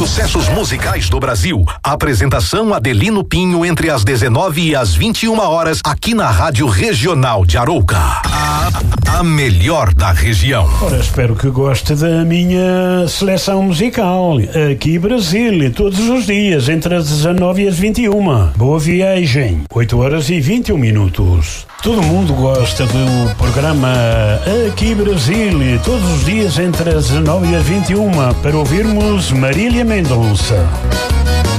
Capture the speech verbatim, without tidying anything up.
sucessos musicais do Brasil. Apresentação Adelino Pinho entre as dezenove e as vinte e uma horas aqui na Rádio Regional de Arouca. A, a melhor da região. Ora, espero que goste da minha seleção musical. Aqui Brasil, todos os dias entre as dezenove e as vinte e uma. Boa viagem. oito horas e vinte e um minutos. Todo mundo gosta do programa Aqui Brasil, todos os dias entre as dezenove e as vinte e uma, para ouvirmos Marília Mendonça.